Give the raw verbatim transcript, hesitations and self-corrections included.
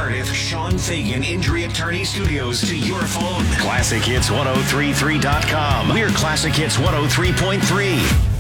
Cardiff Sean Fagan Injury Attorney Studios to your phone. Classic Hits ten thirty-three dot com. We're Classic Hits one oh three point three.